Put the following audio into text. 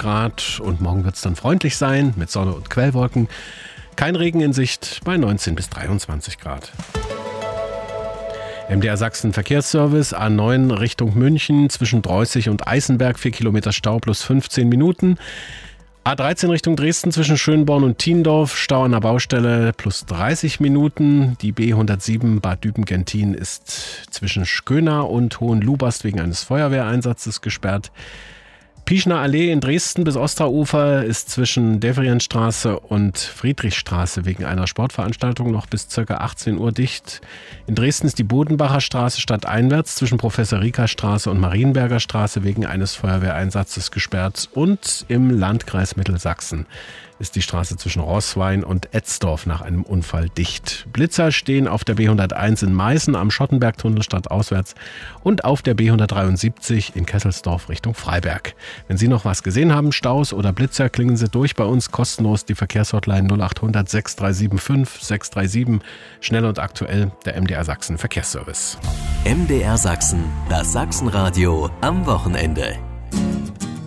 Grad und morgen wird es dann freundlich sein mit Sonne und Quellwolken. Kein Regen in Sicht bei 19 bis 23 Grad. MDR Sachsen Verkehrsservice, A9 Richtung München, zwischen Dreußig und Eisenberg, 4 Kilometer Stau plus 15 Minuten. A13 Richtung Dresden, zwischen Schönborn und Thiendorf, Stau an der Baustelle plus 30 Minuten. Die B107 Bad Düben-Gentin ist zwischen Schköna und Hohenlubast wegen eines Feuerwehreinsatzes gesperrt. Pischner Allee in Dresden bis Osterufer ist zwischen Devrienstraße und Friedrichstraße wegen einer Sportveranstaltung noch bis ca. 18 Uhr dicht. In Dresden ist die Bodenbacher Straße stadteinwärts zwischen Professor-Rieker-Straße und Marienberger Straße wegen eines Feuerwehreinsatzes gesperrt. Und im Landkreis Mittelsachsen ist die Straße zwischen Roßwein und Etzdorf nach einem Unfall dicht. Blitzer stehen auf der B101 in Meißen am Schottenbergtunnel stadtauswärts und auf der B173 in Kesselsdorf Richtung Freiberg. Wenn Sie noch was gesehen haben, Staus oder Blitzer, klingen Sie durch bei uns kostenlos die Verkehrshotline 0800 6375 637. Schnell und aktuell der MDR Sachsen Verkehrsservice. MDR Sachsen, das Sachsenradio am Wochenende.